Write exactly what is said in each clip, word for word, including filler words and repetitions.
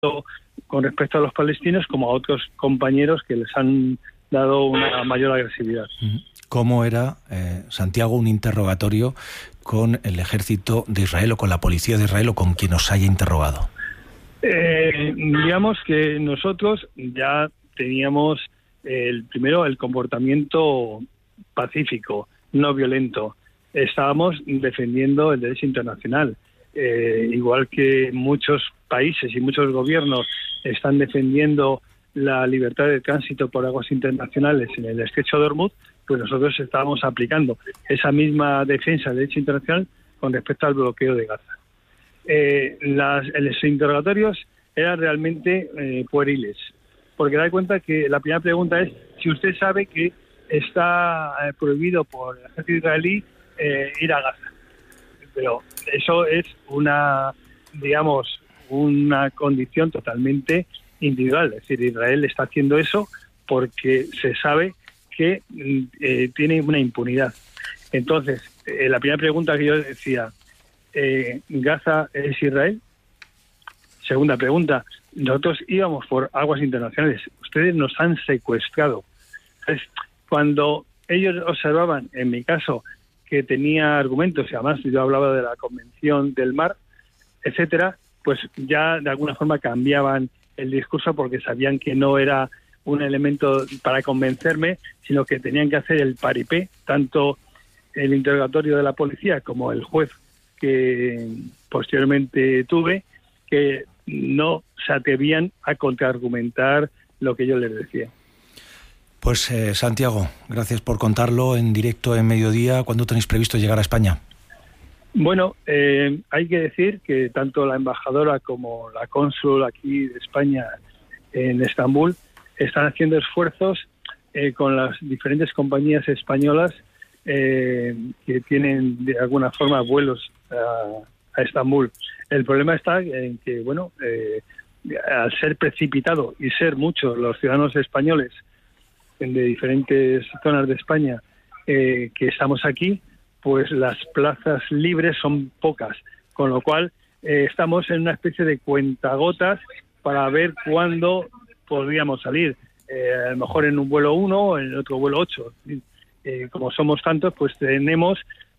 con respecto a los palestinos como a otros compañeros que les han dado una mayor agresividad. ¿Cómo era, eh, Santiago, un interrogatorio con el ejército de Israel o con la policía de Israel o con quien os haya interrogado? Eh, digamos que nosotros ya teníamos el primero el comportamiento pacífico, no violento. Estábamos defendiendo el derecho internacional, eh, igual que muchos países y muchos gobiernos están defendiendo la libertad de tránsito por aguas internacionales en el estrecho de Hormuz, pues nosotros estábamos aplicando esa misma defensa del derecho internacional con respecto al bloqueo de Gaza. Eh, las, los interrogatorios eran realmente eh, pueriles, porque da cuenta que la primera pregunta es si usted sabe que está eh, prohibido por el ejército israelí eh, ir a Gaza. Pero eso es una, digamos, una condición totalmente individual. Es decir, Israel está haciendo eso porque se sabe que eh, tiene una impunidad. Entonces, eh, la primera pregunta que yo decía, eh, ¿Gaza es Israel? Segunda pregunta, nosotros íbamos por aguas internacionales, ustedes nos han secuestrado. Entonces, cuando ellos observaban, en mi caso, que tenía argumentos, y además yo hablaba de la Convención del Mar, etcétera, pues ya de alguna forma cambiaban el discurso porque sabían que no era un elemento para convencerme, sino que tenían que hacer el paripé, tanto el interrogatorio de la policía como el juez que posteriormente tuve, que no se atrevían a contraargumentar lo que yo les decía. Pues eh, Santiago, gracias por contarlo en directo en Mediodía. ¿Cuándo tenéis previsto llegar a España? Bueno, eh, hay que decir que tanto la embajadora como la cónsul aquí de España en Estambul están haciendo esfuerzos eh, con las diferentes compañías españolas eh, que tienen de alguna forma vuelos a, a Estambul. El problema está en que, bueno, eh, al ser precipitado y ser muchos los ciudadanos españoles de diferentes zonas de España eh, que estamos aquí, pues las plazas libres son pocas, con lo cual eh, estamos en una especie de cuentagotas para ver cuándo podríamos salir, eh, a lo mejor en un vuelo uno o en otro vuelo ocho. Eh, como somos tantos, pues tenemos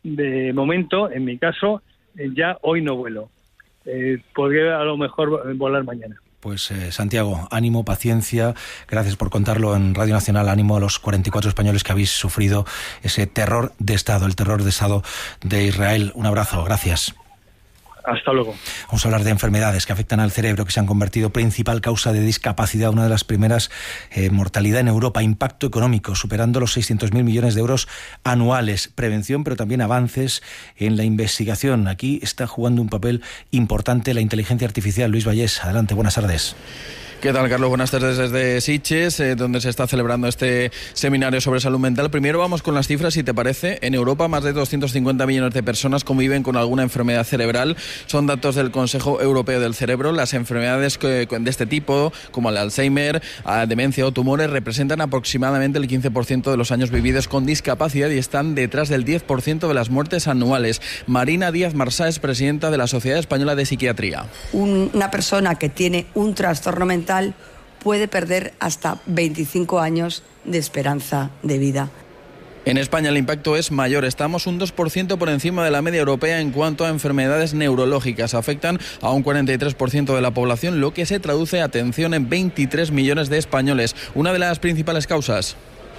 de momento, en mi caso, eh, ya hoy no vuelo. Eh, podría a lo mejor volar mañana. Pues eh, Santiago, ánimo, paciencia, gracias por contarlo en Radio Nacional, ánimo a los cuarenta y cuatro españoles que habéis sufrido ese terror de Estado, el terror de Estado de Israel. Un abrazo, gracias. Hasta luego. Vamos a hablar de enfermedades que afectan al cerebro, que se han convertido principal causa de discapacidad, una de las primeras, eh, mortalidad en Europa, impacto económico, superando los seiscientos mil millones de euros anuales, prevención, pero también avances en la investigación. Aquí está jugando un papel importante la inteligencia artificial. Luis Vallés, adelante, buenas tardes. ¿Qué tal, Carlos? Buenas tardes desde Sitges, eh, donde se está celebrando este seminario sobre salud mental. Primero vamos con las cifras, si te parece. En Europa, más de doscientos cincuenta millones de personas conviven con alguna enfermedad cerebral. Son datos del Consejo Europeo del Cerebro. Las enfermedades que, de este tipo, como el Alzheimer, demencia o tumores, representan aproximadamente el quince por ciento de los años vividos con discapacidad y están detrás del diez por ciento de las muertes anuales. Marina Díaz Marsá es presidenta de la Sociedad Española de Psiquiatría. Una persona que tiene un trastorno mental puede perder hasta veinticinco años de esperanza de vida. En España el impacto es mayor. Estamos un dos por ciento por encima de la media europea en cuanto a enfermedades neurológicas. Afectan a un cuarenta y tres por ciento de la población, lo que se traduce, atención, en veintitrés millones de españoles. Una de las principales causas.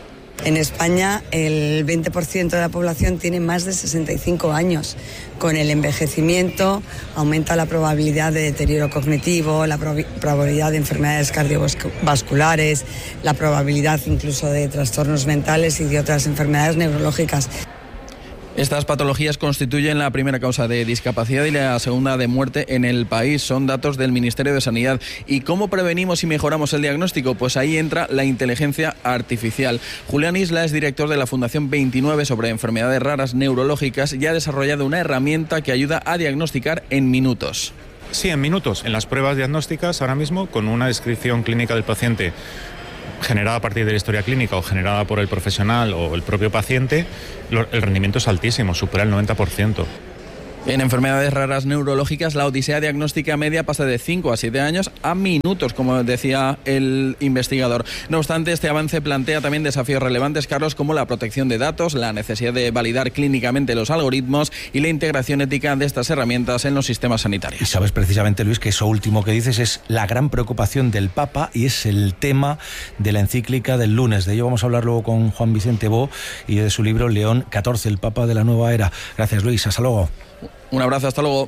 En España el veinte por ciento de la población tiene más de sesenta y cinco años. Con el envejecimiento aumenta la probabilidad de deterioro cognitivo, la prob- probabilidad de enfermedades cardiovasculares, la probabilidad incluso de trastornos mentales y de otras enfermedades neurológicas. Estas patologías constituyen la primera causa de discapacidad y la segunda de muerte en el país. Son datos del Ministerio de Sanidad. ¿Y cómo prevenimos y mejoramos el diagnóstico? Pues ahí entra la inteligencia artificial. Julián Isla es director de la Fundación veintinueve sobre enfermedades raras neurológicas y ha desarrollado una herramienta que ayuda a diagnosticar en minutos. Sí, en minutos. En las pruebas diagnósticas ahora mismo, con una descripción clínica del paciente generada a partir de la historia clínica o generada por el profesional o el propio paciente, el rendimiento es altísimo, supera el noventa por ciento. En enfermedades raras neurológicas, la odisea diagnóstica media pasa de cinco a siete años a minutos, como decía el investigador. No obstante, este avance plantea también desafíos relevantes, Carlos, como la protección de datos, la necesidad de validar clínicamente los algoritmos y la integración ética de estas herramientas en los sistemas sanitarios. Y sabes precisamente, Luis, que eso último que dices es la gran preocupación del Papa y es el tema de la encíclica del lunes. De ello vamos a hablar luego con Juan Vicente Bo y de su libro León catorce, el Papa de la Nueva Era. Gracias, Luis. Hasta luego. Un abrazo, hasta luego.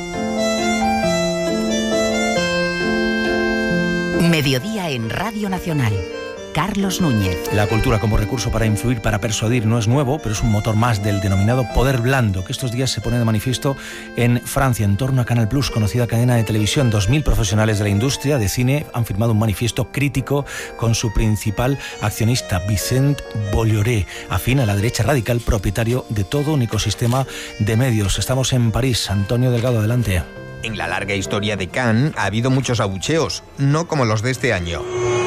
Mediodía en Radio Nacional. Carlos Núñez. La cultura como recurso para influir, para persuadir, no es nuevo, pero es un motor más del denominado poder blando, que estos días se pone de manifiesto en Francia, en torno a Canal Plus, conocida cadena de televisión. Dos mil profesionales de la industria de cine han firmado un manifiesto crítico con su principal accionista, Vicente Bolloré, afín a la derecha radical, propietario de todo un ecosistema de medios. Estamos en París. Antonio Delgado, adelante. En la larga historia de Cannes ha habido muchos abucheos, no como los de este año.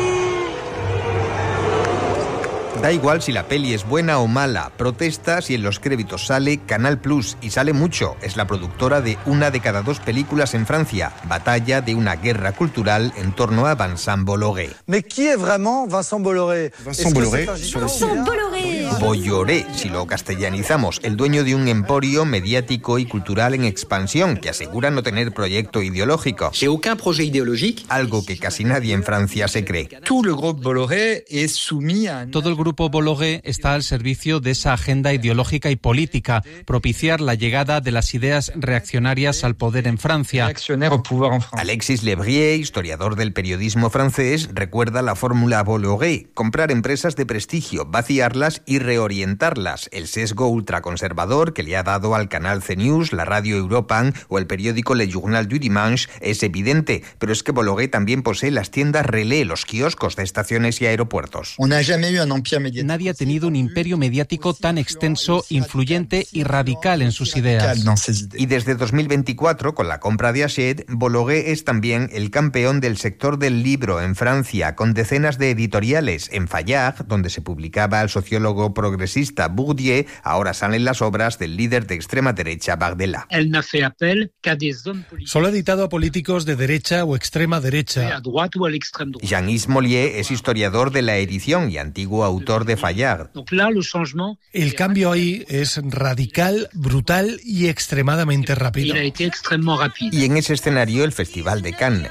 Da igual si la peli es buena o mala, protesta si en los créditos sale Canal Plus, y sale mucho. Es la productora de una de cada dos películas en Francia, batalla de una guerra cultural en torno a Vincent Bolloré. ¿Mais qui est vraiment Vincent Bolloré? Vincent Bolloré, Vincent Bolloré. Bolloré, si lo castellanizamos, el dueño de un emporio mediático y cultural en expansión que asegura no tener proyecto ideológico. J'ai aucun projet idéologique. Algo que casi nadie en Francia se cree. Tout le groupe Bolloré est soumis à... Todo el grupo Bolloré está al servicio de esa agenda ideológica y política, propiciar la llegada de las ideas reaccionarias al poder en Francia. Alexis Lebrier, historiador del periodismo francés, recuerda la fórmula Bolloré: comprar empresas de prestigio, vaciarlas y reorientarlas. El sesgo ultraconservador que le ha dado al canal C News, la radio Europan o el periódico Le Journal du Dimanche es evidente, pero es que Bolloré también posee las tiendas Relais, los kioscos de estaciones y aeropuertos. Nadie ha tenido un imperio mediático tan extenso, influyente y radical en sus ideas. Y desde dos mil veinticuatro, con la compra de Hachette, Bolloré es también el campeón del sector del libro en Francia, con decenas de editoriales. En Fayard, donde se publicaba el sociólogo progresista Bourdieu, ahora salen las obras del líder de extrema derecha Bardella. Solo ha editado a políticos de derecha o extrema derecha. Jean-Yves Mollier es historiador de la edición y antiguo autor de Fayard. El cambio ahí es radical, brutal y extremadamente rápido. Y en ese escenario el Festival de Cannes.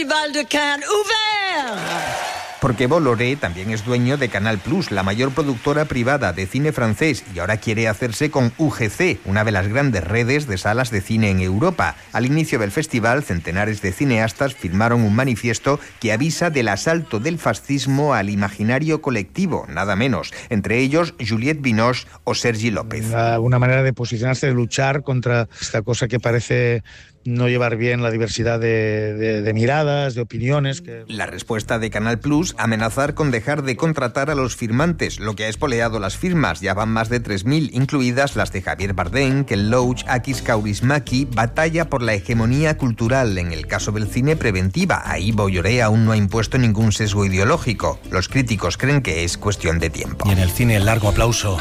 Porque Bolloré también es dueño de Canal Plus, la mayor productora privada de cine francés, y ahora quiere hacerse con U G C, una de las grandes redes de salas de cine en Europa. Al inicio del festival, centenares de cineastas firmaron un manifiesto que avisa del asalto del fascismo al imaginario colectivo, nada menos. Entre ellos, Juliette Binoche o Sergi López. Una manera de posicionarse, de luchar contra esta cosa que parece no llevar bien la diversidad de, de, de miradas, de opiniones. Que... La respuesta de Canal Plus, amenazar con dejar de contratar a los firmantes, lo que ha espoleado las firmas. Ya van más de tres mil, incluidas las de Javier Bardem, Ken Loach, Akis Kaurismäki. Batalla por la hegemonía cultural. En el caso del cine, preventiva. Ahí Bolloré aún no ha impuesto ningún sesgo ideológico. Los críticos creen que es cuestión de tiempo. Y en el cine, el largo aplauso.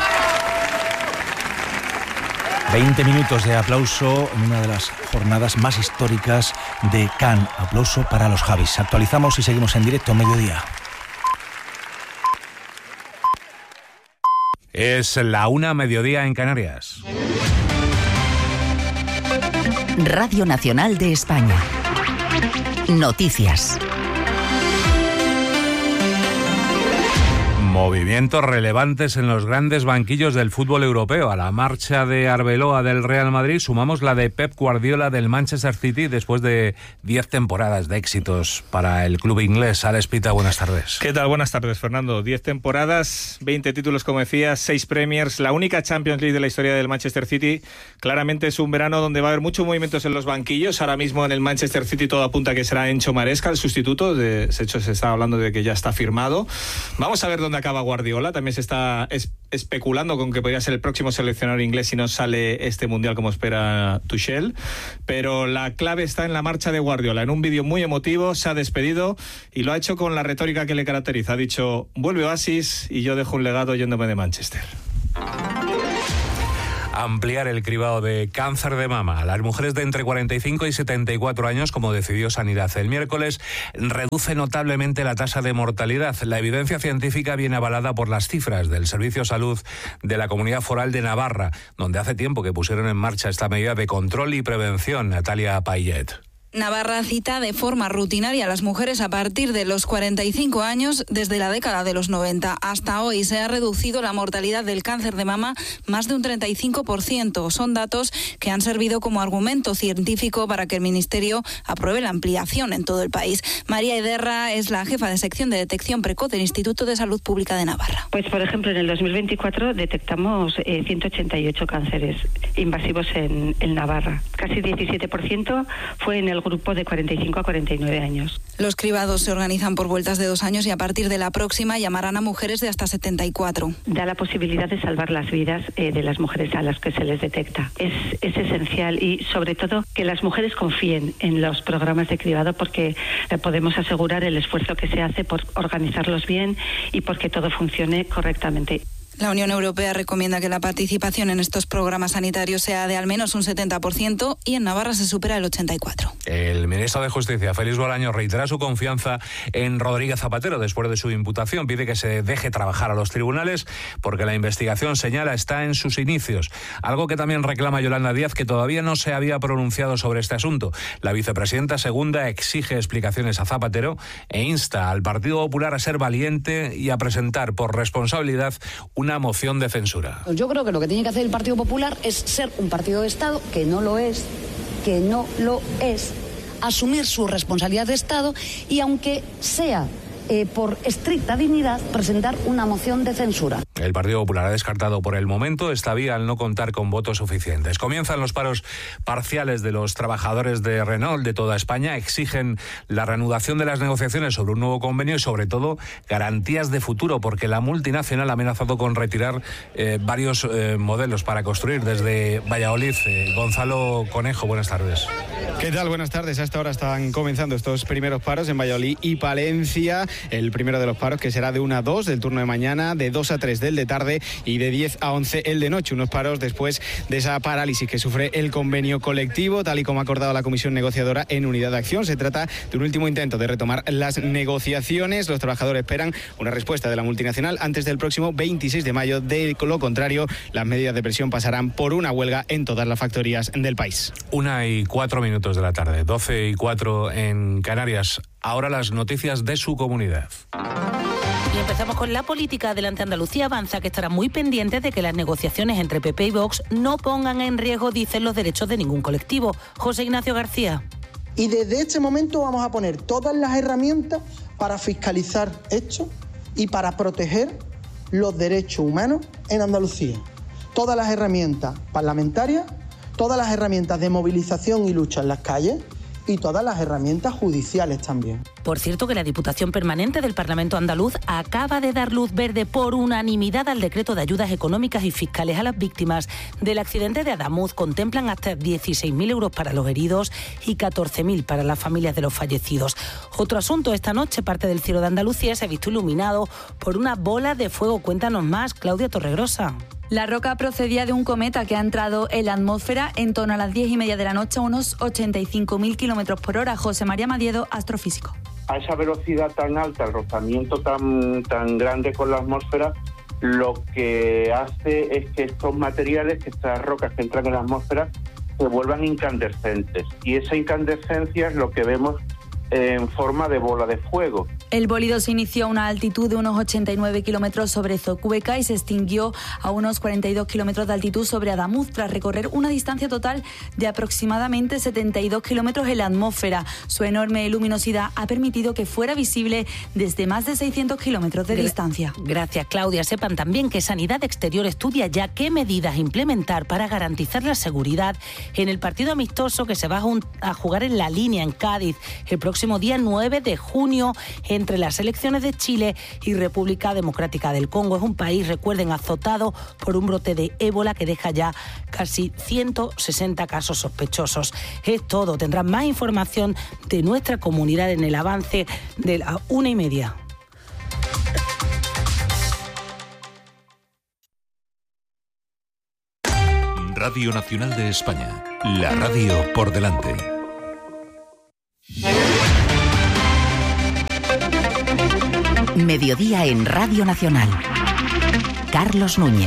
veinte minutos de aplauso en una de las jornadas más históricas de Cannes. Aplauso para los Javis. Actualizamos y seguimos en directo, mediodía. Es la una, mediodía en Canarias. Radio Nacional de España. Noticias. Movimientos relevantes en los grandes banquillos del fútbol europeo. A la marcha de Arbeloa del Real Madrid sumamos la de Pep Guardiola del Manchester City después de diez temporadas de éxitos para el club inglés. Alex Pita, buenas tardes. ¿Qué tal? Buenas tardes, Fernando. diez temporadas, veinte títulos, como decías, seis Premiers, la única Champions League de la historia del Manchester City. Claramente es un verano donde va a haber muchos movimientos en los banquillos. Ahora mismo en el Manchester City todo apunta a que será Encho Maresca el sustituto. De hecho, se está hablando de que ya está firmado. Vamos a ver dónde acaba Guardiola. También se está es, especulando con que podría ser el próximo seleccionador inglés si no sale este mundial como espera Tuchel, pero la clave está en la marcha de Guardiola. En un vídeo muy emotivo se ha despedido y lo ha hecho con la retórica que le caracteriza. Ha dicho: vuelve Oasis y yo dejo un legado yéndome de Manchester. ampliar el cribado de cáncer de mama a las mujeres de entre cuarenta y cinco y setenta y cuatro años, como decidió Sanidad el miércoles, reduce notablemente la tasa de mortalidad. La evidencia científica viene avalada por las cifras del Servicio de Salud de la Comunidad Foral de Navarra, donde hace tiempo que pusieron en marcha esta medida de control y prevención. Natalia Payet. Navarra cita de forma rutinaria a las mujeres a partir de los cuarenta y cinco años desde la década de los noventa. Hasta hoy se ha reducido la mortalidad del cáncer de mama más de un treinta y cinco por ciento. Son datos que han servido como argumento científico para que el Ministerio apruebe la ampliación en todo el país. María Ederra es la jefa de sección de detección precoz del Instituto de Salud Pública de Navarra. Pues, por ejemplo, en el dos mil veinticuatro detectamos eh, ciento ochenta y ocho cánceres invasivos en, en Navarra. Casi diecisiete por ciento fue en el grupo de cuarenta y cinco a cuarenta y nueve años. Los cribados se organizan por vueltas de dos años y a partir de la próxima llamarán a mujeres de hasta setenta y cuatro. Da la posibilidad de salvar las vidas eh, de las mujeres a las que se les detecta. Es, es esencial y sobre todo que las mujeres confíen en los programas de cribado porque eh, podemos asegurar el esfuerzo que se hace por organizarlos bien y porque todo funcione correctamente. La Unión Europea recomienda que la participación en estos programas sanitarios sea de al menos un setenta por ciento y en Navarra se supera el ochenta y cuatro por ciento. El ministro de Justicia, Félix Bolaños, reitera su confianza en Rodríguez Zapatero después de su imputación. Pide que se deje trabajar a los tribunales porque la investigación, señala, está en sus inicios. Algo que también reclama Yolanda Díaz, que todavía no se había pronunciado sobre este asunto. La vicepresidenta segunda exige explicaciones a Zapatero e insta al Partido Popular a ser valiente y a presentar por responsabilidad una moción de censura. Yo creo que lo que tiene que hacer el Partido Popular es ser un partido de Estado, que no lo es, que no lo es, asumir su responsabilidad de Estado y, aunque sea eh, por estricta dignidad, presentar una moción de censura. El Partido Popular ha descartado por el momento esta vía al no contar con votos suficientes. Comienzan los paros parciales de los trabajadores de Renault de toda España. Exigen la reanudación de las negociaciones sobre un nuevo convenio y, sobre todo, garantías de futuro, porque la multinacional ha amenazado con retirar eh, varios eh, modelos para construir desde Valladolid. Eh, Gonzalo Conejo, buenas tardes. ¿Qué tal? Buenas tardes. Hasta ahora están comenzando estos primeros paros en Valladolid y Palencia. El primero de los paros, que será de una a dos del turno de mañana, de dos a tres del de tarde y de diez a once el de noche. Unos paros después de esa parálisis que sufre el convenio colectivo, tal y como ha acordado la Comisión Negociadora en Unidad de Acción. Se trata de un último intento de retomar las negociaciones. Los trabajadores esperan una respuesta de la multinacional antes del próximo veintiséis de mayo. De lo contrario, las medidas de presión pasarán por una huelga en todas las factorías del país. Una y cuatro minutos de la tarde, doce y cuatro en Canarias. Ahora las noticias de su comunidad. Y empezamos con la política. Adelante Andalucía avanza que estará muy pendiente de que las negociaciones entre P P y Vox no pongan en riesgo, dicen, los derechos de ningún colectivo. José Ignacio García. Y desde este momento vamos a poner todas las herramientas para fiscalizar esto y para proteger los derechos humanos en Andalucía. Todas las herramientas parlamentarias, todas las herramientas de movilización y lucha en las calles y todas las herramientas judiciales también. Por cierto, que la Diputación Permanente del Parlamento Andaluz acaba de dar luz verde por unanimidad al decreto de ayudas económicas y fiscales a las víctimas del accidente de Adamuz. Contemplan hasta dieciséis mil euros para los heridos y catorce mil para las familias de los fallecidos. Otro asunto, esta noche parte del cielo de Andalucía se ha visto iluminado por una bola de fuego. Cuéntanos más, Claudia Torregrosa. La roca procedía de un cometa que ha entrado en la atmósfera en torno a las diez y media de la noche a unos ochenta y cinco mil kilómetros por hora. José María Madiedo, astrofísico. A esa velocidad tan alta, el rozamiento tan, tan grande con la atmósfera, lo que hace es que estos materiales, que estas rocas que entran en la atmósfera, se vuelvan incandescentes. Y esa incandescencia es lo que vemos en forma de bola de fuego. El bólido se inició a una altitud de unos ochenta y nueve kilómetros sobre Zocueca y se extinguió a unos cuarenta y dos kilómetros de altitud sobre Adamuz, tras recorrer una distancia total de aproximadamente setenta y dos kilómetros en la atmósfera. Su enorme luminosidad ha permitido que fuera visible desde más de seiscientos kilómetros de distancia. Gracias, Claudia. Sepan también que Sanidad Exterior estudia ya qué medidas implementar para garantizar la seguridad en el partido amistoso que se va a jugar en La Línea, en Cádiz, el próximo día nueve de junio, entre las selecciones de Chile y República Democrática del Congo. Es un país, recuerden, azotado por un brote de ébola que deja ya casi ciento sesenta casos sospechosos. Es todo. Tendrán más información de nuestra comunidad en el avance de la una y media. Radio Nacional de España, la radio por delante. Mediodía en Radio Nacional. Carlos Núñez.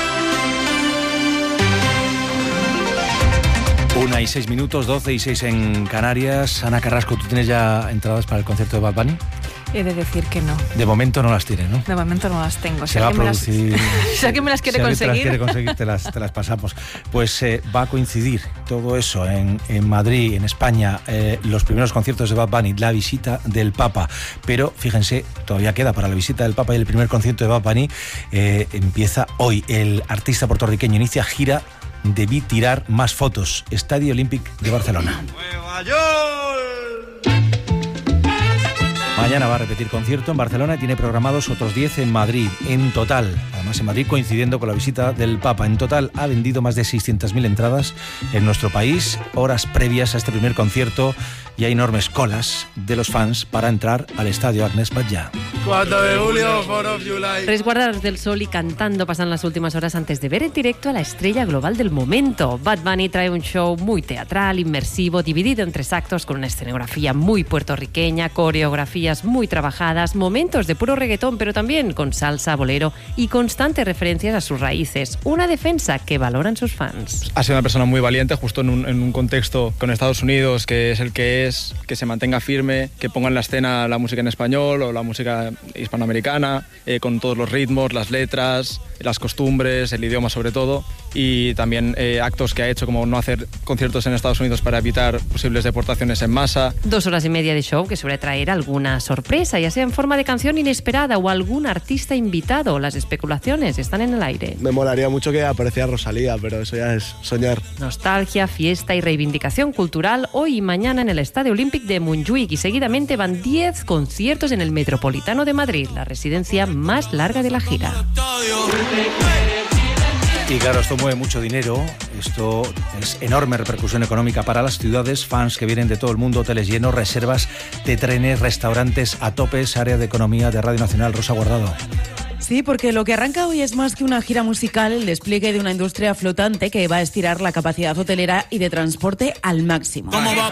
Una y seis minutos, doce y seis en Canarias. Ana Carrasco, ¿tú tienes ya entradas para el concierto de Bad Bunny? He de decir que no. De momento no las tiene, ¿no? De momento no las tengo. Se va a producir... Me las... si alguien me las quiere si conseguir... te las quiere conseguir, te las, te las pasamos. Pues eh, va a coincidir todo eso en, en Madrid, en España, eh, los primeros conciertos de Bad Bunny, la visita del Papa. Pero, fíjense, todavía queda para la visita del Papa y el primer concierto de Bad Bunny eh, empieza hoy. El artista puertorriqueño inicia gira Debí tirar más fotos. Estadio Olímpic de Barcelona. ¡Nueva York! Mañana va a repetir concierto en Barcelona y tiene programados otros diez en Madrid. En total, además en Madrid coincidiendo con la visita del Papa, en total ha vendido más de seiscientas mil entradas en nuestro país. Horas previas a este primer concierto y hay enormes colas de los fans para entrar al estadio Agnès Batllà. cuatro de julio, four of July. Resguardados del sol y cantando pasan las últimas horas antes de ver en directo a la estrella global del momento. Bad Bunny trae un show muy teatral, inmersivo, dividido en tres actos con una escenografía muy puertorriqueña, coreografías muy trabajadas, momentos de puro reggaetón, pero también con salsa, bolero y constantes referencias a sus raíces. Una defensa que valoran sus fans. Ha sido una persona muy valiente, justo en un, en un contexto con Estados Unidos, que es el que es, que se mantenga firme, que ponga en la escena la música en español o la música hispanoamericana, eh, con todos los ritmos, las letras, las costumbres, el idioma sobre todo, y también eh, actos que ha hecho como no hacer conciertos en Estados Unidos para evitar posibles deportaciones en masa. Dos horas y media de show que suele traer alguna sorpresa, ya sea en forma de canción inesperada o algún artista invitado. Las especulaciones están en el aire. Me molaría mucho que apareciera Rosalía, pero eso ya es soñar. Nostalgia, fiesta y reivindicación cultural hoy y mañana en el Estadio Olímpic de Montjuïc, y seguidamente van diez conciertos en el Metropolitano de Madrid, la residencia más larga de la gira. Y claro, esto mueve mucho dinero, esto es enorme repercusión económica para las ciudades, fans que vienen de todo el mundo, hoteles llenos, reservas de trenes, restaurantes a topes, área de economía de Radio Nacional. Rosa Guardado. Sí, porque lo que arranca hoy es más que una gira musical, el despliegue de una industria flotante que va a estirar la capacidad hotelera y de transporte al máximo.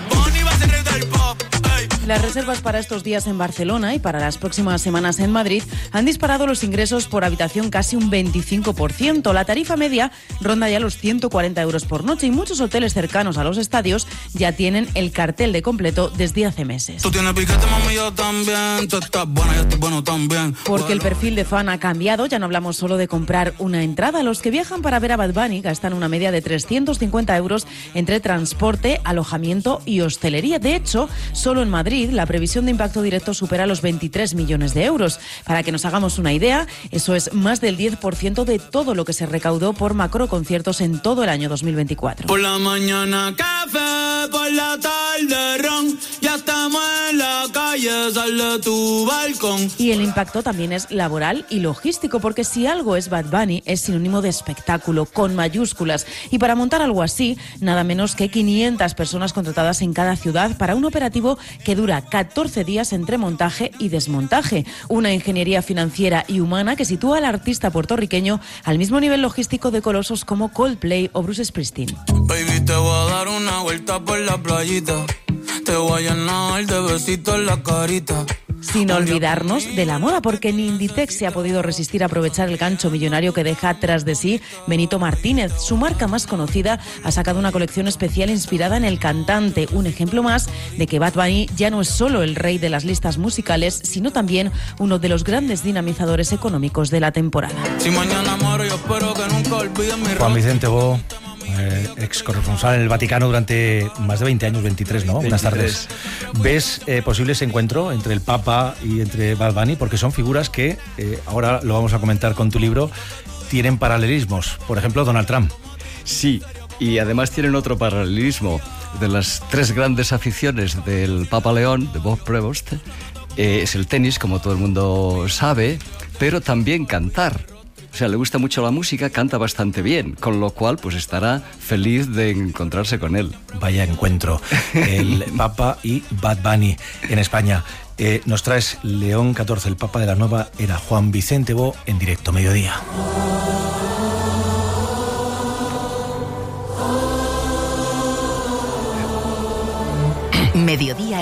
Las reservas para estos días en Barcelona y para las próximas semanas en Madrid han disparado los ingresos por habitación casi un veinticinco por ciento. La tarifa media ronda ya los ciento cuarenta euros por noche y muchos hoteles cercanos a los estadios ya tienen el cartel de completo desde hace meses. Tú tienes piquete, mami, yo también. Tú estás buena, yo estoy bueno también. Porque el perfil de fan ha cambiado, ya no hablamos solo de comprar una entrada. Los que viajan para ver a Bad Bunny gastan una media de trescientos cincuenta euros entre transporte, alojamiento y hostelería. De hecho, solo en Madrid la previsión de impacto directo supera los veintitrés millones de euros. Para que nos hagamos una idea, eso es más del diez por ciento de todo lo que se recaudó por macroconciertos en todo el año dos mil veinticuatro. Por la mañana café, por la tarde ron, ya estamos en la calle, sal de tu balcón. Y el impacto también es laboral y logístico, porque si algo es Bad Bunny, es sinónimo de espectáculo, con mayúsculas. Y para montar algo así, nada menos que quinientas personas contratadas en cada ciudad para un operativo que dura catorce días entre montaje y desmontaje. Una ingeniería financiera y humana que sitúa al artista puertorriqueño al mismo nivel logístico de colosos como Coldplay o Bruce Springsteen. Baby, te voy a dar una vuelta por la playita, te voy a llenar de besitos en la carita. Sin olvidarnos de la moda, porque ni Inditex se ha podido resistir a aprovechar el gancho millonario que deja tras de sí Benito Martínez. Su marca más conocida ha sacado una colección especial inspirada en el cantante. Un ejemplo más de que Bad Bunny ya no es solo el rey de las listas musicales, sino también uno de los grandes dinamizadores económicos de la temporada. Si mañana muero, yo espero que nunca olviden mi Juan Vicente Bo, Eh, ex corresponsal en el Vaticano durante más de veinte años, veintitrés, ¿no? Buenas tardes. ¿Ves eh, posible ese encuentro entre el Papa y entre Bad Bunny? Porque son figuras que, eh, ahora lo vamos a comentar con tu libro, tienen paralelismos. Por ejemplo, Donald Trump. Sí, y además tienen otro paralelismo. De las tres grandes aficiones del Papa León, de Bob Prevost, eh, es el tenis, como todo el mundo sabe, pero también cantar. O sea, le gusta mucho la música, canta bastante bien, con lo cual pues estará feliz de encontrarse con él. Vaya encuentro, el Papa y Bad Bunny en España. Eh, nos traes León catorce, el Papa de la nueva era. Juan Vicente Bo, en directo, mediodía.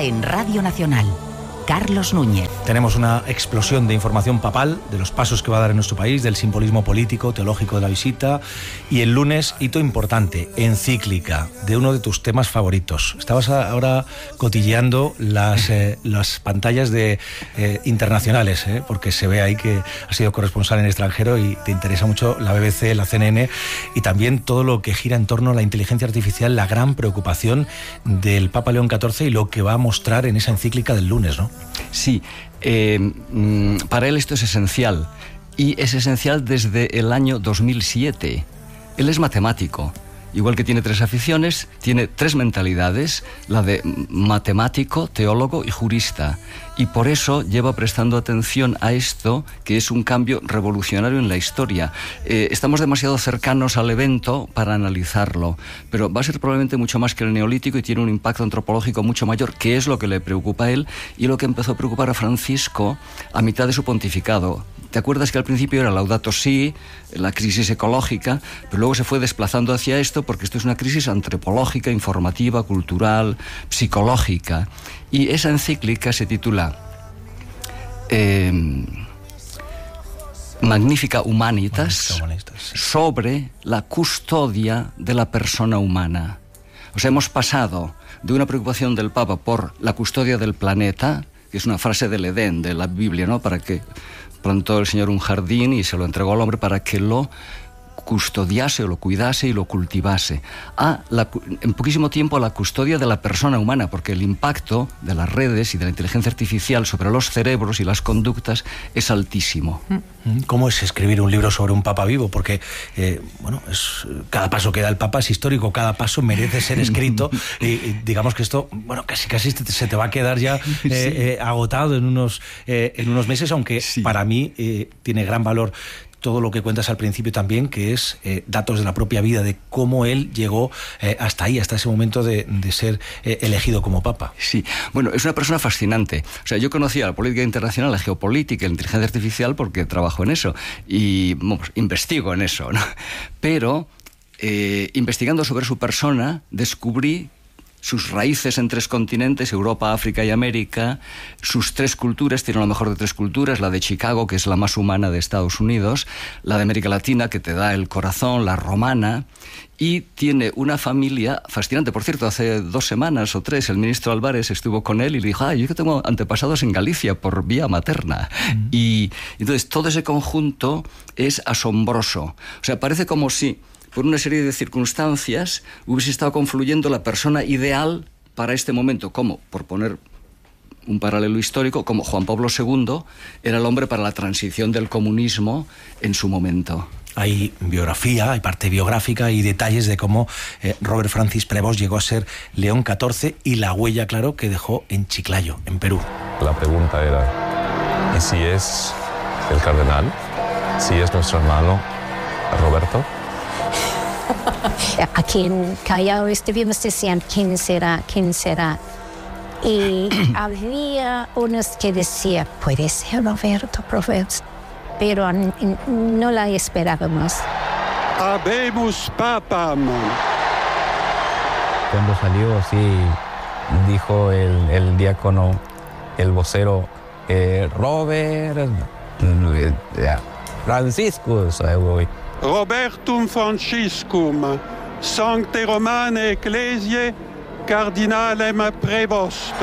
día en Radio Nacional. Carlos Núñez. Tenemos una explosión de información papal, de los pasos que va a dar en nuestro país, del simbolismo político, teológico de la visita, y el lunes, hito importante, encíclica, de uno de tus temas favoritos. Estabas ahora cotilleando las, eh, las pantallas de eh, internacionales, eh, porque se ve ahí que has sido corresponsal en el extranjero y te interesa mucho la B B C, la C N N, y también todo lo que gira en torno a la inteligencia artificial, la gran preocupación del Papa León catorce y lo que va a mostrar en esa encíclica del lunes, ¿no? Sí, eh, para él esto es esencial, y es esencial desde el año dos mil siete. Él es matemático, igual que tiene tres aficiones, tiene tres mentalidades, la de matemático, teólogo y jurista, y por eso lleva prestando atención a esto, que es un cambio revolucionario en la historia. Eh, estamos demasiado cercanos al evento para analizarlo, pero va a ser probablemente mucho más que el Neolítico y tiene un impacto antropológico mucho mayor, que es lo que le preocupa a él y lo que empezó a preocupar a Francisco a mitad de su pontificado. ¿Te acuerdas que al principio era Laudato Si, la crisis ecológica, pero luego se fue desplazando hacia esto porque esto es una crisis antropológica, informativa, cultural, psicológica? Y esa encíclica se titula eh, Magnifica Humanitas, sobre la custodia de la persona humana. O sea, hemos pasado de una preocupación del Papa por la custodia del planeta, que es una frase del Edén, de la Biblia, ¿no? Para que plantó el Señor un jardín y se lo entregó al hombre para que lo custodiase o lo cuidase y lo cultivase. A la, en poquísimo tiempo a la custodia de la persona humana, porque el impacto de las redes y de la inteligencia artificial sobre los cerebros y las conductas es altísimo. ¿Cómo es escribir un libro sobre un Papa vivo? Porque, eh, bueno, es, cada paso que da el Papa es histórico, cada paso merece ser escrito y, y digamos que esto, bueno, casi casi se te va a quedar ya eh, sí. eh, agotado en unos, eh, en unos meses, aunque sí. para mí eh, tiene gran valor todo lo que cuentas al principio también, que es eh, datos de la propia vida, de cómo él llegó eh, hasta ahí, hasta ese momento de, de ser eh, elegido como Papa. Sí, bueno, es una persona fascinante. O sea, yo conocía la política internacional, la geopolítica, la inteligencia artificial, porque trabajo en eso y vamos, investigo en eso, ¿no? Pero eh, investigando sobre su persona, descubrí sus raíces en tres continentes, Europa, África y América, sus tres culturas, tiene lo mejor de tres culturas, la de Chicago, que es la más humana de Estados Unidos, la de América Latina, que te da el corazón, la romana, y tiene una familia fascinante. Por cierto, hace dos semanas o tres el ministro Álvarez estuvo con él y le dijo, ah, yo que tengo antepasados en Galicia por vía materna. Mm. Y entonces todo ese conjunto es asombroso. O sea, parece como si por una serie de circunstancias hubiese estado confluyendo la persona ideal para este momento, como, por poner un paralelo histórico, como Juan Pablo segundo era el hombre para la transición del comunismo en su momento. Hay biografía, hay parte biográfica y detalles de cómo eh, Robert Francis Prevost llegó a ser León catorce y la huella, claro, que dejó en Chiclayo, en Perú. La pregunta era, ¿y si es el cardenal? ¿Si es nuestro hermano Roberto? Aquí en Callao estuvimos diciendo quién será, quién será. Y había unos que decían, puede ser Roberto Prevost, pero n- n- no la esperábamos. Habemus papam. Cuando salió, sí, dijo el, el diácono, el vocero, eh, Robert, eh, Francisco, ¿sabes? Robertum Franciscum, Sancte Romane Ecclesiae, Cardinalem Prevost.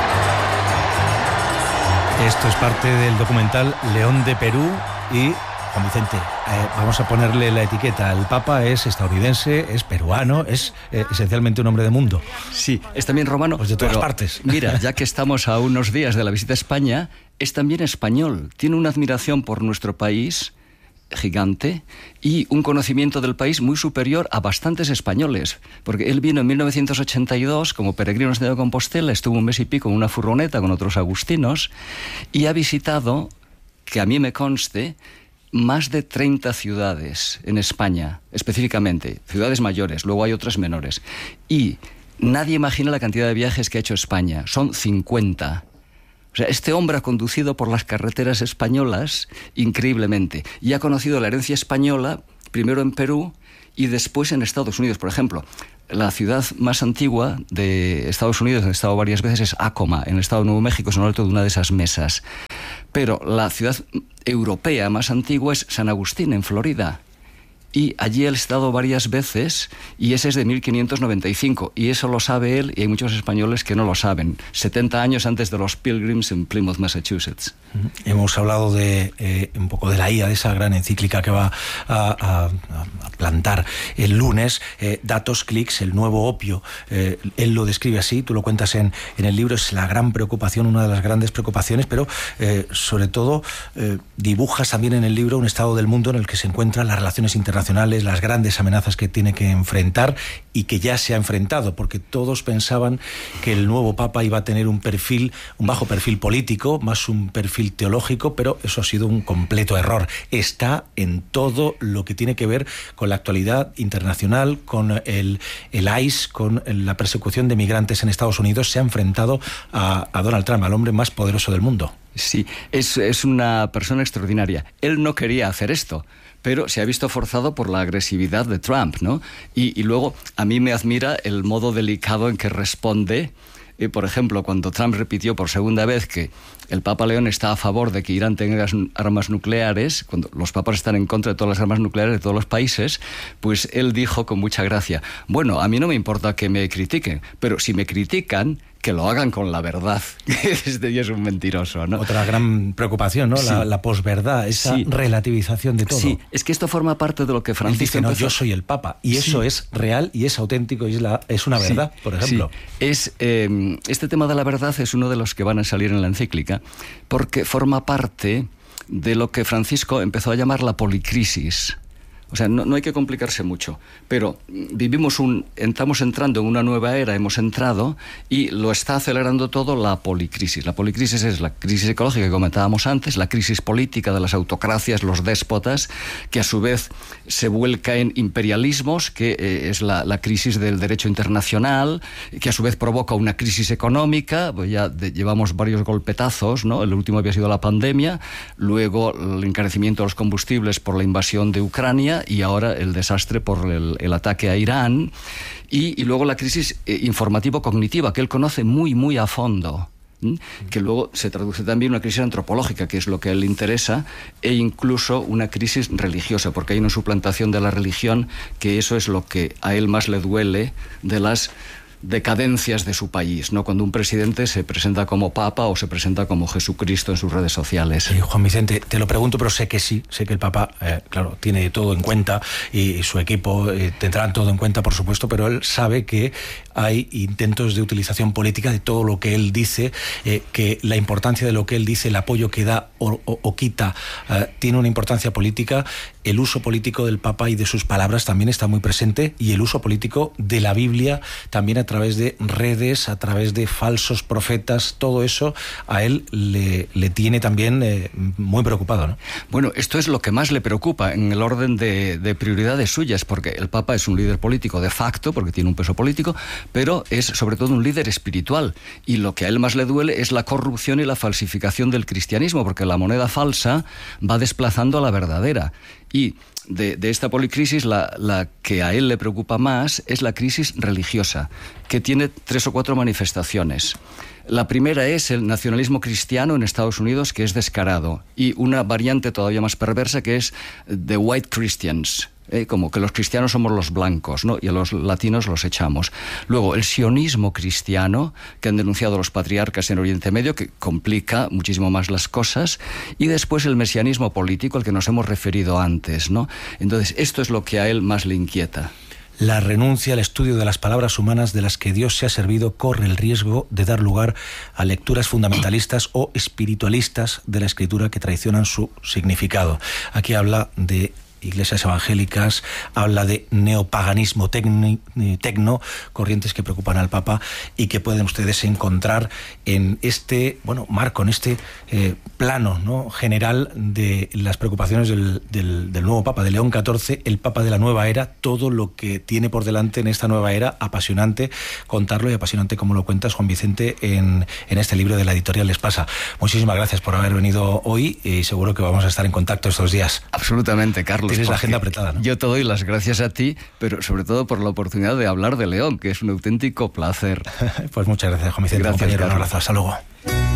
Esto es parte del documental León de Perú y, Juan Vicente, eh, vamos a ponerle la etiqueta. El Papa es estadounidense, es peruano, es eh, esencialmente un hombre de mundo. Sí, es también romano. Pues de todas pero, partes. Mira, ya que estamos a unos días de la visita a España, es también español. Tiene una admiración por nuestro país gigante y un conocimiento del país muy superior a bastantes españoles, porque él vino en mil novecientos ochenta y dos como peregrino en Santiago de Compostela, estuvo un mes y pico en una furgoneta con otros agustinos y ha visitado, que a mí me conste, más de treinta ciudades en España, específicamente, ciudades mayores, luego hay otras menores, y nadie imagina la cantidad de viajes que ha hecho España, son cincuenta. O sea, este hombre ha conducido por las carreteras españolas increíblemente y ha conocido la herencia española primero en Perú y después en Estados Unidos. Por ejemplo, la ciudad más antigua de Estados Unidos, donde he estado varias veces, es Acoma, en el estado de Nuevo México, es en lo alto de una de esas mesas. Pero la ciudad europea más antigua es San Agustín, en Florida. Y allí él ha estado varias veces, y ese es de mil quinientos noventa y cinco, y eso lo sabe él, y hay muchos españoles que no lo saben. setenta años antes de los Pilgrims en Plymouth, Massachusetts. Hemos hablado de eh, un poco de la I A, de esa gran encíclica que va a, a, a plantar el lunes. Eh, datos, clics, el nuevo opio. Eh, él lo describe así, tú lo cuentas en, en el libro, es la gran preocupación, una de las grandes preocupaciones, pero eh, sobre todo eh, dibujas también en el libro un estado del mundo en el que se encuentran las relaciones internacionales, las grandes amenazas que tiene que enfrentar y que ya se ha enfrentado, porque todos pensaban que el nuevo Papa iba a tener un perfil, un bajo perfil político, más un perfil teológico, pero eso ha sido un completo error. Está en todo lo que tiene que ver con la actualidad internacional, con el, el I C E, con la persecución de migrantes en Estados Unidos. Se ha enfrentado a, a Donald Trump, al hombre más poderoso del mundo. Sí, es, es una persona extraordinaria. Él no quería hacer esto, pero se ha visto forzado por la agresividad de Trump, ¿no? Y, y luego a mí me admira el modo delicado en que responde. Eh, por ejemplo, cuando Trump repitió por segunda vez que el Papa León está a favor de que Irán tenga armas nucleares, cuando los papas están en contra de todas las armas nucleares de todos los países, pues él dijo con mucha gracia, bueno, a mí no me importa que me critiquen, pero si me critican, que lo hagan con la verdad. Este ya es un mentiroso, ¿no? Otra gran preocupación, ¿no? Sí. La, la posverdad, esa sí. relativización de todo. Sí, es que esto forma parte de lo que Francisco dice, no, empezó... yo soy el Papa, y eso sí. es real y es auténtico y es, la, es una verdad, sí. por ejemplo. Sí. Es, eh, este tema de la verdad es uno de los que van a salir en la encíclica, porque forma parte de lo que Francisco empezó a llamar la policrisis. O sea, no, no hay que complicarse mucho, pero vivimos un, estamos entrando en una nueva era, hemos entrado, y lo está acelerando todo la policrisis. La policrisis es la crisis ecológica que comentábamos antes, la crisis política de las autocracias, los déspotas, que a su vez se vuelca en imperialismos, que eh, es la, la crisis del derecho internacional, que a su vez provoca una crisis económica. Pues ya de, llevamos varios golpetazos, ¿no? El último había sido la pandemia, luego el encarecimiento de los combustibles por la invasión de Ucrania, y ahora el desastre por el, el ataque a Irán, y, y luego la crisis eh, informativo-cognitiva, que él conoce muy, muy a fondo, ¿m? Que luego se traduce también en una crisis antropológica, que es lo que a él le interesa, e incluso una crisis religiosa, porque hay una suplantación de la religión, que eso es lo que a él más le duele de las decadencias de su país, ¿no? Cuando un presidente se presenta como Papa o se presenta como Jesucristo en sus redes sociales. Sí, Juan Vicente, te lo pregunto, pero sé que sí, sé que el Papa, eh, claro, tiene todo en cuenta y su equipo eh, tendrán todo en cuenta, por supuesto, pero él sabe que hay intentos de utilización política de todo lo que él dice, eh, que la importancia de lo que él dice, el apoyo que da o, o, o quita, eh, tiene una importancia política. El uso político del Papa y de sus palabras también está muy presente, y el uso político de la Biblia también a través de redes, a través de falsos profetas. Todo eso a él le, le tiene también eh, muy preocupado, ¿no? Bueno, esto es lo que más le preocupa en el orden de, de prioridades suyas, porque el Papa es un líder político de facto, porque tiene un peso político, pero es sobre todo un líder espiritual, y lo que a él más le duele es la corrupción y la falsificación del cristianismo, porque la moneda falsa va desplazando a la verdadera. Y de, de esta policrisis, la, la que a él le preocupa más es la crisis religiosa, que tiene tres o cuatro manifestaciones. La primera es el nacionalismo cristiano en Estados Unidos, que es descarado, y una variante todavía más perversa, que es the white Christians, ¿eh? Como que los cristianos somos los blancos, ¿no? Y a los latinos los echamos. Luego, el sionismo cristiano, que han denunciado los patriarcas en Oriente Medio, que complica muchísimo más las cosas. Y después el mesianismo político, al que nos hemos referido antes, ¿no? Entonces, esto es lo que a él más le inquieta. La renuncia al estudio de las palabras humanas de las que Dios se ha servido corre el riesgo de dar lugar a lecturas fundamentalistas o espiritualistas de la Escritura que traicionan su significado. Aquí habla de iglesias evangélicas, habla de neopaganismo tecno, tecno, corrientes que preocupan al Papa y que pueden ustedes encontrar en este, bueno, marco, en este eh, plano, ¿no?, general de las preocupaciones del, del, del nuevo Papa, de León catorce, el Papa de la nueva era, todo lo que tiene por delante en esta nueva era. Apasionante contarlo y apasionante como lo cuentas, Juan Vicente, en, en este libro de la editorial Espasa. Muchísimas gracias por haber venido hoy y seguro que vamos a estar en contacto estos días. Absolutamente, Carlos. Carlos. Tienes la agenda apretada, ¿no? Yo te doy las gracias a ti, pero sobre todo por la oportunidad de hablar de León, que es un auténtico placer. Pues muchas gracias, Juan Vicente. Gracias, compañero. Un Carlos. abrazo. Hasta luego.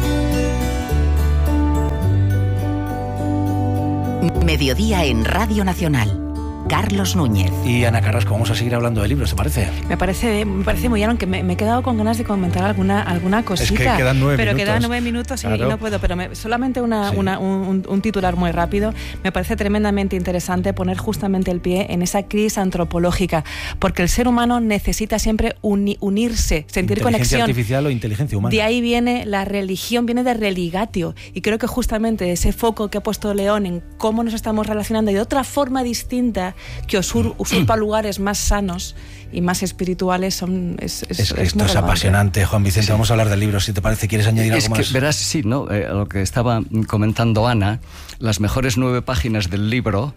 Mediodía en Radio Nacional. Carlos Núñez. Y Ana Carrasco, vamos a seguir hablando de libros, ¿te parece? Me parece, me parece muy bien, aunque me, me he quedado con ganas de comentar alguna, alguna cosita. Es que quedan nueve pero minutos. quedan nueve minutos y, Claro. y no puedo. Pero me, solamente una, Sí. una, un, un titular muy rápido. Me parece tremendamente interesante poner justamente el pie en esa crisis antropológica, porque el ser humano necesita siempre uni, unirse, sentir Inteligencia conexión. artificial o inteligencia humana. De ahí viene la religión, viene de religatio. Y creo que justamente ese foco que ha puesto León en cómo nos estamos relacionando y de otra forma distinta que usur, usurpa lugares más sanos y más espirituales son, es, es, Es, es esto muy es relevante. apasionante, Juan Vicente. Sí. Vamos a hablar de libros, si te parece. ¿Quieres añadir Es algo que, más? verás, sí, ¿no? Eh, lo que estaba comentando Ana, las mejores nueve páginas del libro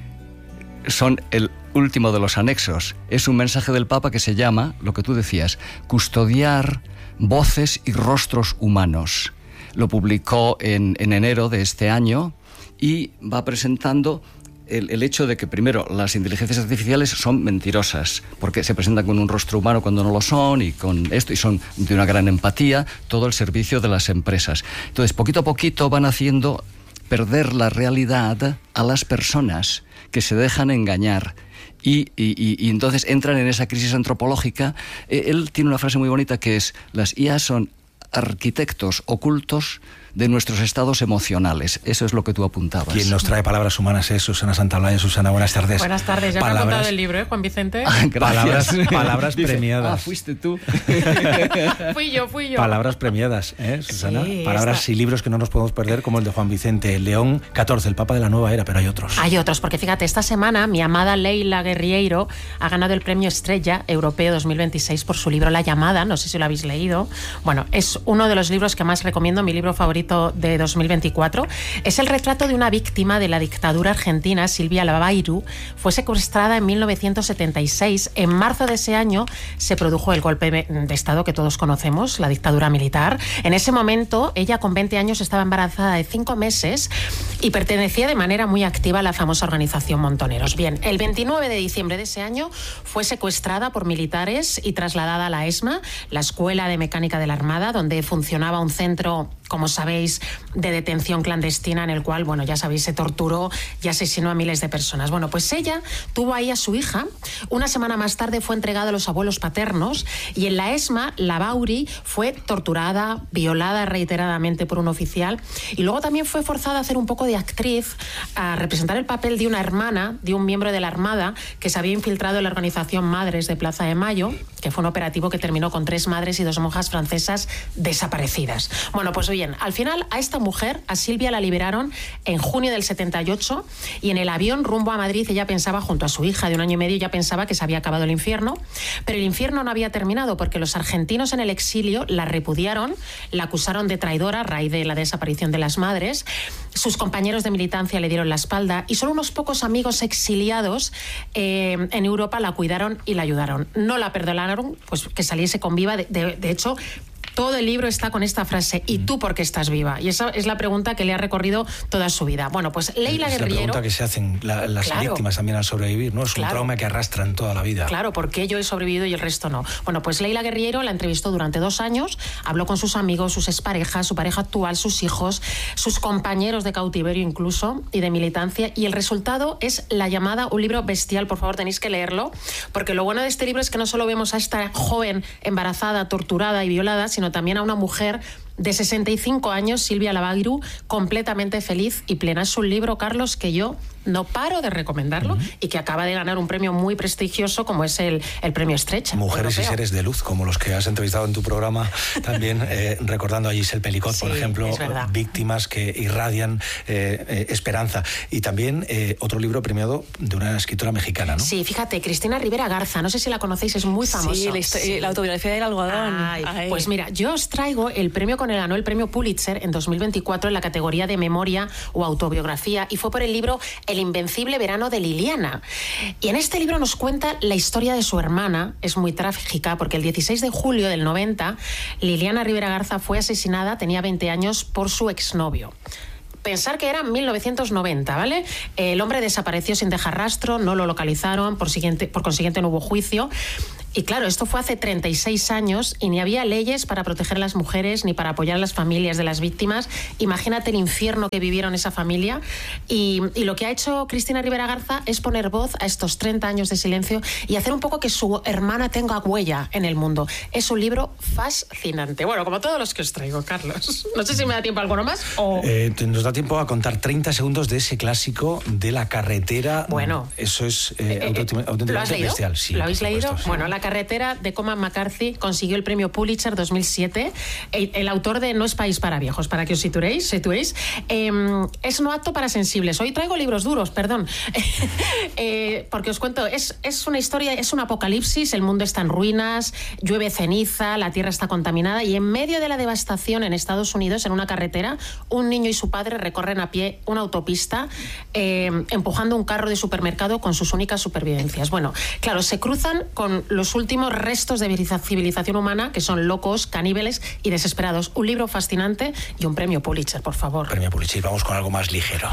son el último de los anexos. Es un mensaje del Papa que se llama, lo que tú decías, custodiar voces y rostros humanos. Lo publicó en, en enero de este año y va presentando el, el hecho de que, primero, las inteligencias artificiales son mentirosas, porque se presentan con un rostro humano cuando no lo son, y con esto, y son de una gran empatía, todo el servicio de las empresas. Entonces, poquito a poquito van haciendo perder la realidad a las personas que se dejan engañar. Y, y, y, y entonces entran en esa crisis antropológica. Eh, él tiene una frase muy bonita que es: las I A son arquitectos ocultos de nuestros estados emocionales. Eso es lo que tú apuntabas. Quien nos trae palabras humanas es Susana Santaolalla. Susana, buenas tardes. Buenas tardes, ya palabras... me ha contado el libro, ¿eh, Juan Vicente? Ah, palabras palabras Dice, premiadas. Ah, fuiste tú. fui yo, fui yo. Palabras premiadas, ¿eh, Susana? Sí, palabras esta... y libros que no nos podemos perder, como el de Juan Vicente. León catorce, el Papa de la Nueva Era, pero hay otros. Hay otros, porque fíjate, esta semana mi amada Leila Guerriero ha ganado el premio Estrella Europeo dos mil veintiséis por su libro La Llamada. No sé si lo habéis leído. Bueno, es uno de los libros que más recomiendo, mi libro favorito de dos mil veinticuatro. Es el retrato de una víctima de la dictadura argentina, Silvia Lavairu. Fue secuestrada en mil novecientos setenta y seis. En marzo de ese año se produjo el golpe de Estado que todos conocemos, la dictadura militar. En ese momento, ella con veinte años estaba embarazada de cinco meses y pertenecía de manera muy activa a la famosa organización Montoneros. Bien, el veintinueve de diciembre de ese año fue secuestrada por militares y trasladada a la ESMA, la Escuela de Mecánica de la Armada, donde funcionaba un centro, como sabéis, de detención clandestina en el cual, bueno, ya sabéis, se torturó y asesinó a miles de personas. Bueno, pues ella tuvo ahí a su hija. Una semana más tarde fue entregada a los abuelos paternos y en la ESMA, Lavairu fue torturada, violada reiteradamente por un oficial y luego también fue forzada a hacer un poco de actriz, a representar el papel de una hermana de un miembro de la Armada que se había infiltrado en la organización Madres de Plaza de Mayo, que fue un operativo que terminó con tres madres y dos monjas francesas desaparecidas. Bueno, pues bien, al final a esta mujer, a Silvia, la liberaron en junio del setenta y ocho y en el avión rumbo a Madrid ella pensaba, junto a su hija de un año y medio, ya pensaba que se había acabado el infierno, pero el infierno no había terminado porque los argentinos en el exilio la repudiaron, la acusaron de traidora a raíz de la desaparición de las madres, sus compañeros de militancia le dieron la espalda y solo unos pocos amigos exiliados eh, en Europa la cuidaron y la ayudaron. No la perdonaron, pues que saliese con viva, de, de, de hecho... Todo el libro está con esta frase, ¿y tú por qué estás viva? Y esa es la pregunta que le ha recorrido toda su vida. Bueno, pues Leila es Guerriero... Es la pregunta que se hacen la, las claro, víctimas también al sobrevivir, ¿no? Es claro, un trauma que arrastran toda la vida. Claro, ¿por qué yo he sobrevivido y el resto no? Bueno, pues Leila Guerriero la entrevistó durante dos años, habló con sus amigos, sus exparejas, su pareja actual, sus hijos, sus compañeros de cautiverio incluso, y de militancia, y el resultado es La Llamada, un libro bestial, por favor tenéis que leerlo, porque lo bueno de este libro es que no solo vemos a esta joven embarazada, torturada y violada, sino también a una mujer de sesenta y cinco años, Silvia Lavairu, completamente feliz y plena. Es un libro, Carlos, que yo no paro de recomendarlo uh-huh. y que acaba de ganar un premio muy prestigioso como es el, el premio Stretch. Mujeres europeo. Y seres de luz, como los que has entrevistado en tu programa, también eh, recordando a Giselle Pelicot, sí, por ejemplo, víctimas que irradian eh, eh, esperanza. Y también eh, otro libro premiado de una escritora mexicana, ¿no? Sí, fíjate, Cristina Rivera Garza, no sé si la conocéis, es muy famosa. Sí, la, sí. la autobiografía del algodón. Ay, Ay. Pues mira, yo os traigo el premio con el ganó el premio Pulitzer en dos mil veinticuatro en la categoría de memoria o autobiografía y fue por el libro El invencible verano de Liliana. Y en este libro nos cuenta la historia de su hermana, es muy trágica porque el dieciséis de julio del noventa Liliana Rivera Garza fue asesinada, tenía veinte años, por su exnovio. Pensar que era mil novecientos noventa, ¿vale? El hombre desapareció sin dejar rastro, no lo localizaron, por, siguiente, por consiguiente no hubo juicio. Y claro, esto fue hace treinta y seis años y ni había leyes para proteger a las mujeres ni para apoyar a las familias de las víctimas. Imagínate el infierno que vivieron esa familia. Y, y lo que ha hecho Cristina Rivera Garza es poner voz a estos treinta años de silencio y hacer un poco que su hermana tenga huella en el mundo. Es un libro fascinante. Bueno, como todos los que os traigo, Carlos. No sé si me da tiempo a alguno más o... Eh, nos da tiempo a contar treinta segundos de ese clásico de la carretera. Bueno. Eso es eh, eh, auténticamente bestial. Sí, ¿lo habéis leído? Supuesto, sí. Bueno, la carretera de Cormac McCarthy consiguió el premio Pulitzer dos mil siete. El, el autor de No es país para viejos, para que os situéis. situéis. Eh, es no apto para sensibles. Hoy traigo libros duros, perdón. eh, porque os cuento, es, es una historia, es un apocalipsis, el mundo está en ruinas, llueve ceniza, la tierra está contaminada y en medio de la devastación en Estados Unidos, en una carretera, un niño y su padre recorren a pie una autopista eh, empujando un carro de supermercado con sus únicas supervivencias. Bueno, claro, se cruzan con los últimos restos de civilización humana, que son locos, caníbales y desesperados. Un libro fascinante y un premio Pulitzer, por favor. Premio Pulitzer, vamos con algo más ligero.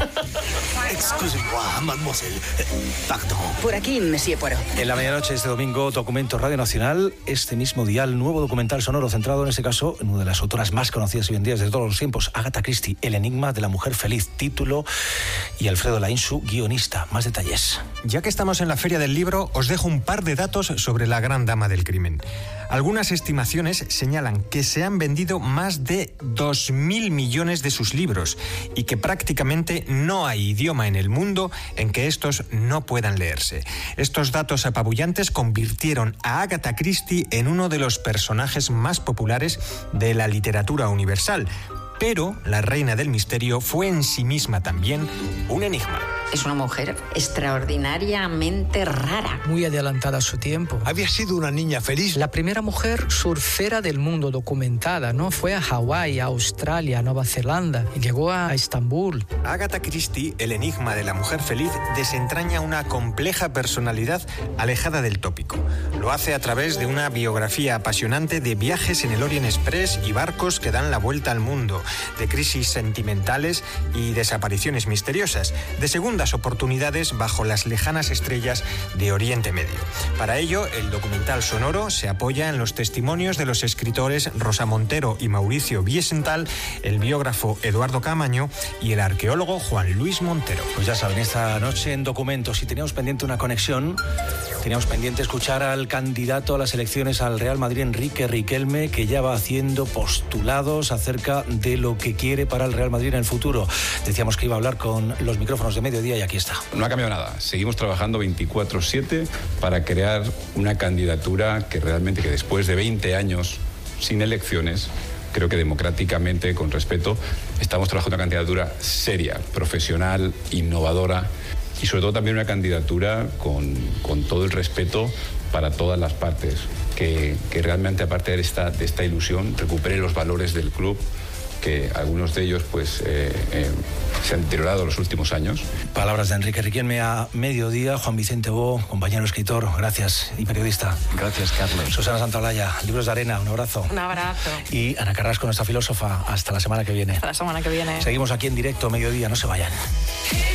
Excusez-moi, mademoiselle. Pardon. Por aquí, monsieur Poirot. En la medianoche de este domingo, Documento Radio Nacional, este mismo dial, nuevo documental sonoro centrado en este caso en una de las autoras más conocidas y vendidas de todos los tiempos, Agatha Christie, El enigma de la mujer feliz, título, y Alfredo Lainsu, guionista. Más detalles. Ya que estamos en la Feria del Libro, os dejo un par de datos sobre la gran dama del crimen. Algunas estimaciones señalan que se han vendido más de dos mil millones de sus libros y que prácticamente no hay idioma en el mundo en que estos no puedan leerse. Estos datos apabullantes convirtieron a Agatha Christie en uno de los personajes más populares de la literatura universal. Pero la reina del misterio fue en sí misma también un enigma. Es una mujer extraordinariamente rara. Muy adelantada a su tiempo. Había sido una niña feliz. La primera mujer surfera del mundo documentada, ¿no? Fue a Hawái, a Australia, a Nueva Zelanda y llegó a Estambul. Agatha Christie, El enigma de la mujer feliz, desentraña una compleja personalidad alejada del tópico. Lo hace a través de una biografía apasionante de viajes en el Orient Express y barcos que dan la vuelta al mundo, de crisis sentimentales y desapariciones misteriosas, de segundas oportunidades bajo las lejanas estrellas de Oriente Medio. Para ello, el documental sonoro se apoya en los testimonios de los escritores Rosa Montero y Mauricio Wiesenthal, el biógrafo Eduardo Camaño y el arqueólogo Juan Luis Montero. Pues ya saben, esta noche en Documentos, si teníamos pendiente una conexión, teníamos pendiente escuchar al candidato a las elecciones al Real Madrid, Enrique Riquelme, que ya va haciendo postulados acerca de lo que quiere para el Real Madrid en el futuro. Decíamos que iba a hablar con los micrófonos de Mediodía y aquí está. No ha cambiado nada. Seguimos trabajando veinticuatro siete para crear una candidatura que realmente, que después de veinte años sin elecciones, creo que democráticamente, con respeto, estamos trabajando una candidatura seria, profesional, innovadora y sobre todo también una candidatura con, con todo el respeto para todas las partes, que, que realmente, aparte de esta, de esta ilusión, recupere los valores del club, que algunos de ellos pues eh, eh, se han deteriorado en los últimos años. Palabras de Enrique Riquelme a Mediodía. Juan Vicente Bo, compañero escritor, gracias, y periodista. Gracias, Carlos. Susana Santaolalla, Libros de Arena, un abrazo. Un abrazo. Y Ana Carrasco, nuestra filósofa, hasta la semana que viene. Hasta la semana que viene. Seguimos aquí en directo, Mediodía, no se vayan.